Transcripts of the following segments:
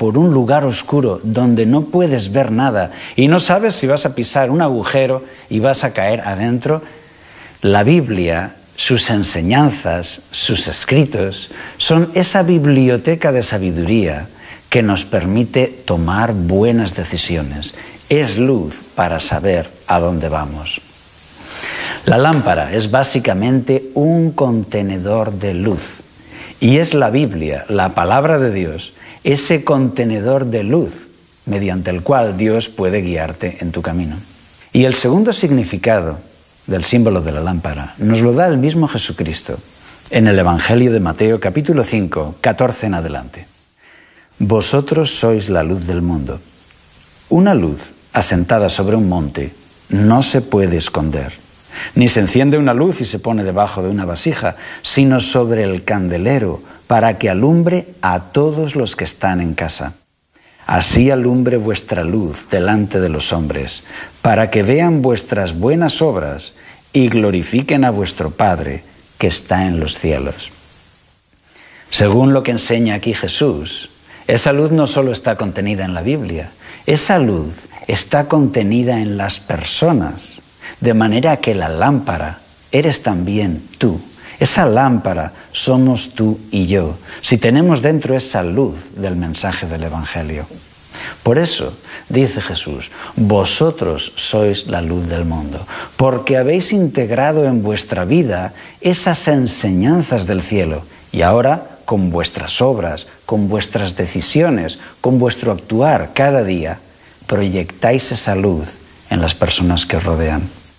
por un lugar oscuro donde no puedes ver nada y no sabes si vas a pisar un agujero y vas a caer adentro, la Biblia, sus enseñanzas, sus escritos, son esa biblioteca de sabiduría que nos permite tomar buenas decisiones. Es luz para saber a dónde vamos. La lámpara es básicamente un contenedor de luz y es la Biblia, la palabra de Dios, ese contenedor de luz mediante el cual Dios puede guiarte en tu camino. Y el segundo significado del símbolo de la lámpara nos lo da el mismo Jesucristo en el Evangelio de Mateo capítulo 5, 14 en adelante. Vosotros sois la luz del mundo. Una luz asentada sobre un monte no se puede esconder, ni se enciende una luz y se pone debajo de una vasija, sino sobre el candelero para que alumbre a todos los que están en casa. Así alumbre vuestra luz delante de los hombres, para que vean vuestras buenas obras y glorifiquen a vuestro Padre que está en los cielos. Según lo que enseña aquí Jesús, esa luz no solo está contenida en la Biblia, esa luz está contenida en las personas, de manera que la lámpara eres también tú. Esa lámpara somos tú y yo, si tenemos dentro esa luz del mensaje del Evangelio. Por eso, dice Jesús, vosotros sois la luz del mundo, porque habéis integrado en vuestra vida esas enseñanzas del cielo y ahora, con vuestras obras, con vuestras decisiones, con vuestro actuar cada día, proyectáis esa luz en las personas que os rodean.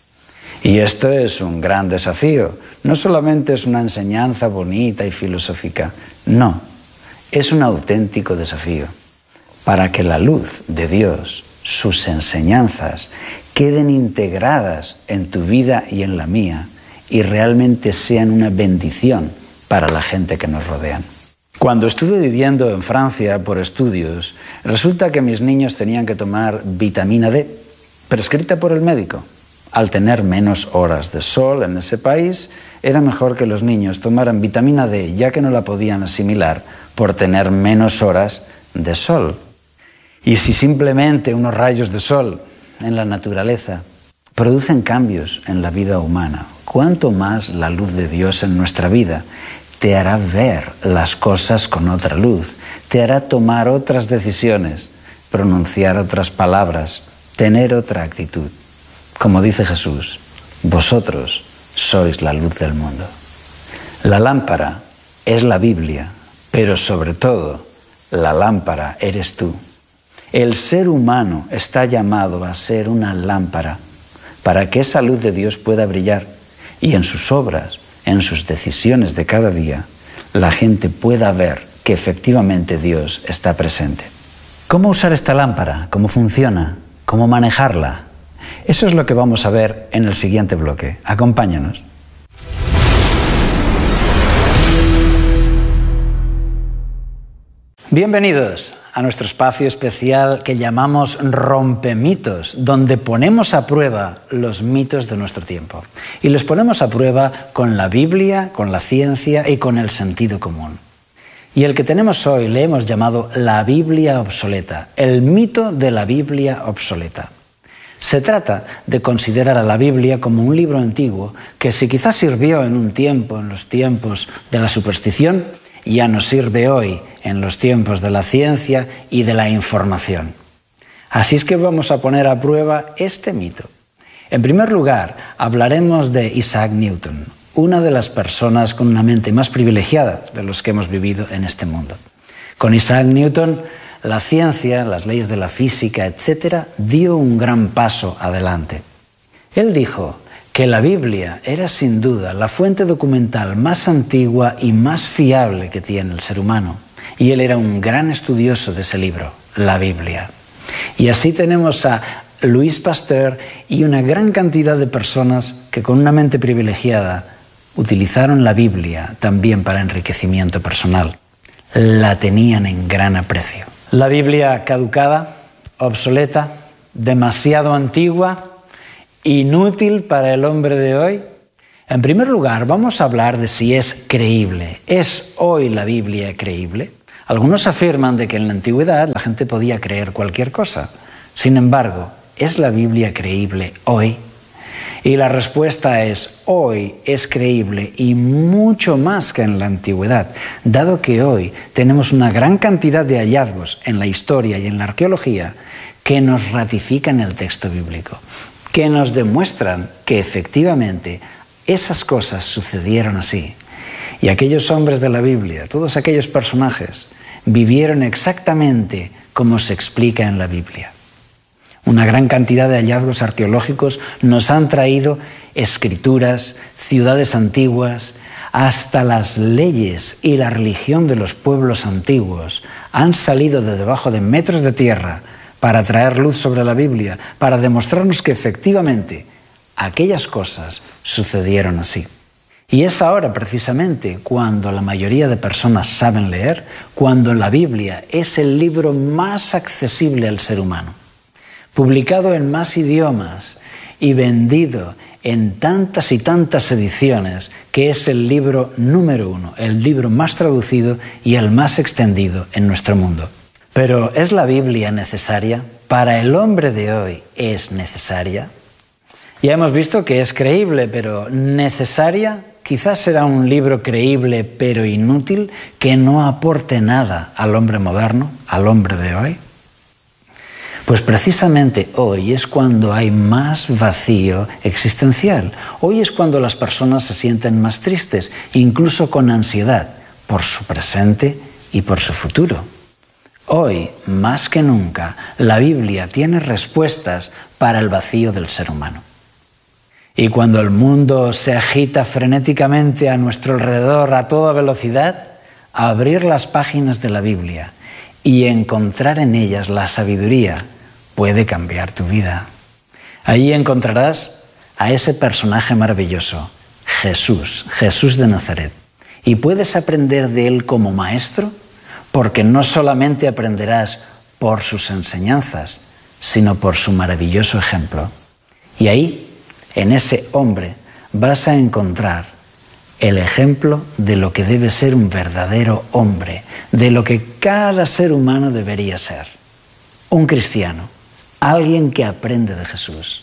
Y esto es un gran desafío. No solamente es una enseñanza bonita y filosófica, no, es un auténtico desafío para que la luz de Dios, sus enseñanzas, queden integradas en tu vida y en la mía y realmente sean una bendición para la gente que nos rodean. Cuando estuve viviendo en Francia por estudios, resulta que mis niños tenían que tomar vitamina D, prescrita por el médico. Al tener menos horas de sol en ese país, era mejor que los niños tomaran vitamina D, ya que no la podían asimilar por tener menos horas de sol. Y si simplemente unos rayos de sol en la naturaleza producen cambios en la vida humana, cuánto más la luz de Dios en nuestra vida te hará ver las cosas con otra luz, te hará tomar otras decisiones, pronunciar otras palabras, tener otra actitud. Como dice Jesús, vosotros sois la luz del mundo. La lámpara es la Biblia, pero sobre todo, la lámpara eres tú. El ser humano está llamado a ser una lámpara para que esa luz de Dios pueda brillar y en sus obras, en sus decisiones de cada día, la gente pueda ver que efectivamente Dios está presente. ¿Cómo usar esta lámpara? ¿Cómo funciona? ¿Cómo manejarla? Eso es lo que vamos a ver en el siguiente bloque. Acompáñanos. Bienvenidos a nuestro espacio especial que llamamos Rompemitos, donde ponemos a prueba los mitos de nuestro tiempo. Y los ponemos a prueba con la Biblia, con la ciencia y con el sentido común. Y el que tenemos hoy le hemos llamado la Biblia obsoleta, el mito de la Biblia obsoleta. Se trata de considerar a la Biblia como un libro antiguo que si quizás sirvió en un tiempo, en los tiempos de la superstición, ya nos sirve hoy en los tiempos de la ciencia y de la información. Así es que vamos a poner a prueba este mito. En primer lugar, hablaremos de Isaac Newton, una de las personas con una mente más privilegiada de los que hemos vivido en este mundo. Con Isaac Newton, la ciencia, las leyes de la física, etc., dio un gran paso adelante. Él dijo que la Biblia era sin duda la fuente documental más antigua y más fiable que tiene el ser humano. Y él era un gran estudioso de ese libro, la Biblia. Y así tenemos a Louis Pasteur y una gran cantidad de personas que con una mente privilegiada utilizaron la Biblia también para enriquecimiento personal. La tenían en gran aprecio. La Biblia caducada, obsoleta, demasiado antigua, inútil para el hombre de hoy. En primer lugar, vamos a hablar de si es creíble. ¿Es hoy la Biblia creíble? Algunos afirman de que en la antigüedad la gente podía creer cualquier cosa. Sin embargo, ¿es la Biblia creíble hoy? Y la respuesta es: hoy es creíble y mucho más que en la antigüedad, dado que hoy tenemos una gran cantidad de hallazgos en la historia y en la arqueología que nos ratifican el texto bíblico, que nos demuestran que efectivamente esas cosas sucedieron así. Y aquellos hombres de la Biblia, todos aquellos personajes, vivieron exactamente como se explica en la Biblia. Una gran cantidad de hallazgos arqueológicos nos han traído escrituras, ciudades antiguas, hasta las leyes y la religión de los pueblos antiguos han salido de debajo de metros de tierra para traer luz sobre la Biblia, para demostrarnos que efectivamente aquellas cosas sucedieron así. Y es ahora precisamente cuando la mayoría de personas saben leer, cuando la Biblia es el libro más accesible al ser humano, publicado en más idiomas y vendido en tantas y tantas ediciones, que es el libro número 1, el libro más traducido y el más extendido en nuestro mundo. Pero ¿es la Biblia necesaria? ¿Para el hombre de hoy es necesaria? Ya hemos visto que es creíble, pero ¿necesaria? Quizás será un libro creíble pero inútil, que no aporte nada al hombre moderno, al hombre de hoy. Pues precisamente hoy es cuando hay más vacío existencial. Hoy es cuando las personas se sienten más tristes, incluso con ansiedad, por su presente y por su futuro. Hoy, más que nunca, la Biblia tiene respuestas para el vacío del ser humano. Y cuando el mundo se agita frenéticamente a nuestro alrededor a toda velocidad, abrir las páginas de la Biblia y encontrar en ellas la sabiduría puede cambiar tu vida. Allí encontrarás a ese personaje maravilloso, Jesús, Jesús de Nazaret. Y puedes aprender de él como maestro, porque no solamente aprenderás por sus enseñanzas, sino por su maravilloso ejemplo. Y ahí, en ese hombre, vas a encontrar el ejemplo de lo que debe ser un verdadero hombre, de lo que cada ser humano debería ser. Un cristiano, alguien que aprende de Jesús.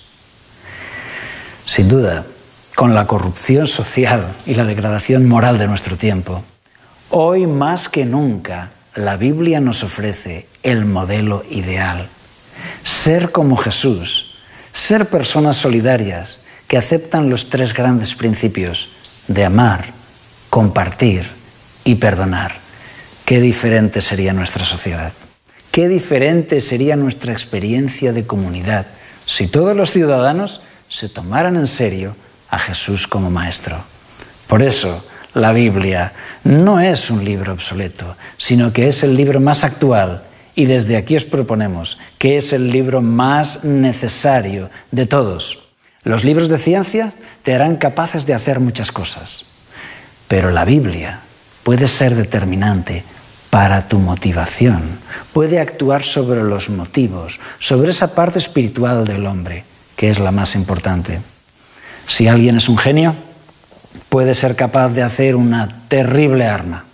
Sin duda, con la corrupción social y la degradación moral de nuestro tiempo, hoy más que nunca la Biblia nos ofrece el modelo ideal. Ser como Jesús, ser personas solidarias que aceptan los 3 grandes principios de amar, compartir y perdonar. Qué diferente sería nuestra sociedad. Qué diferente sería nuestra experiencia de comunidad si todos los ciudadanos se tomaran en serio a Jesús como maestro. Por eso, la Biblia no es un libro obsoleto, sino que es el libro más actual, y desde aquí os proponemos que es el libro más necesario de todos. Los libros de ciencia te harán capaces de hacer muchas cosas, pero la Biblia puede ser determinante para tu motivación, puede actuar sobre los motivos, sobre esa parte espiritual del hombre, que es la más importante. Si alguien es un genio, puede ser capaz de hacer una terrible arma,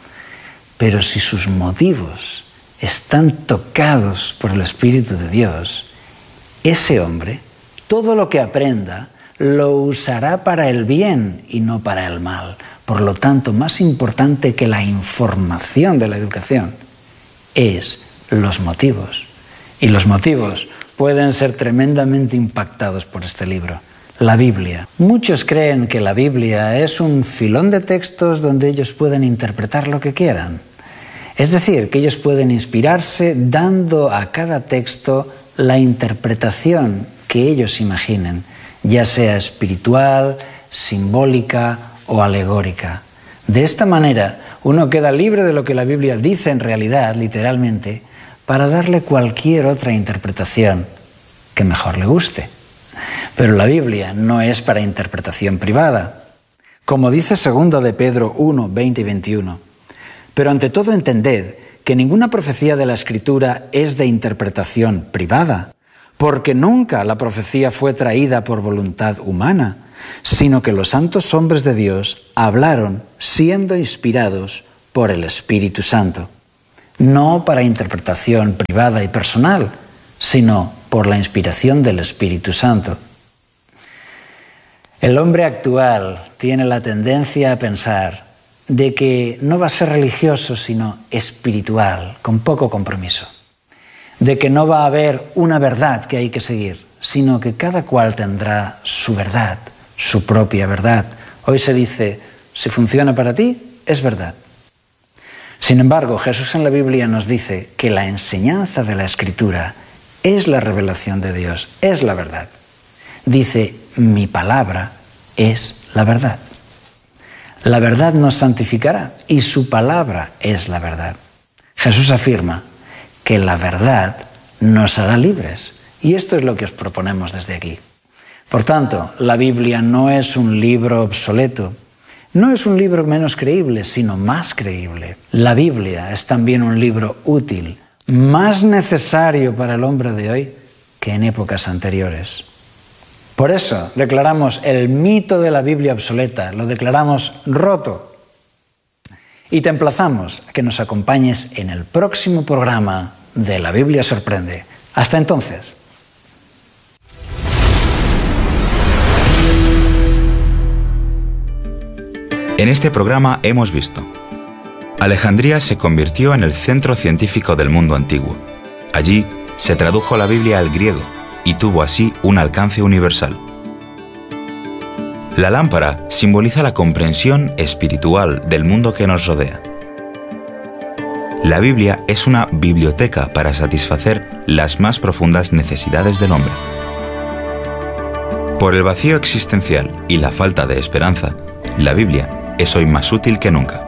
pero si sus motivos están tocados por el Espíritu de Dios, ese hombre, todo lo que aprenda, lo usará para el bien y no para el mal. Por lo tanto, más importante que la información de la educación es los motivos. Y los motivos pueden ser tremendamente impactados por este libro, la Biblia. Muchos creen que la Biblia es un filón de textos donde ellos pueden interpretar lo que quieran. Es decir, que ellos pueden inspirarse dando a cada texto la interpretación que ellos imaginen, ya sea espiritual, simbólica o alegórica. De esta manera, uno queda libre de lo que la Biblia dice en realidad, literalmente, para darle cualquier otra interpretación que mejor le guste. Pero la Biblia no es para interpretación privada. Como dice 2 de Pedro 1, 20 y 21, pero ante todo entended que ninguna profecía de la Escritura es de interpretación privada, porque nunca la profecía fue traída por voluntad humana, sino que los santos hombres de Dios hablaron siendo inspirados por el Espíritu Santo. no para interpretación privada y personal, sino por la inspiración del Espíritu Santo. El hombre actual tiene la tendencia a pensar de que no va a ser religioso, sino espiritual, con poco compromiso. De que no va a haber una verdad que hay que seguir, sino que cada cual tendrá su verdad, su propia verdad. Hoy se dice, si funciona para ti, es verdad. Sin embargo, Jesús en la Biblia nos dice que la enseñanza de la Escritura es la revelación de Dios, es la verdad. Dice, mi palabra es la verdad. La verdad nos santificará y su palabra es la verdad. Jesús afirma que la verdad nos hará libres y esto es lo que os proponemos desde aquí. Por tanto, la Biblia no es un libro obsoleto, no es un libro menos creíble, sino más creíble. La Biblia es también un libro útil, más necesario para el hombre de hoy que en épocas anteriores. Por eso declaramos el mito de la Biblia obsoleta, lo declaramos roto. Y te emplazamos a que nos acompañes en el próximo programa de La Biblia Sorprende. Hasta entonces. En este programa hemos visto: Alejandría se convirtió en el centro científico del mundo antiguo. Allí se tradujo la Biblia al griego y tuvo así un alcance universal. La lámpara simboliza la comprensión espiritual del mundo que nos rodea. La Biblia es una biblioteca para satisfacer las más profundas necesidades del hombre. Por el vacío existencial y la falta de esperanza, la Biblia es hoy más útil que nunca.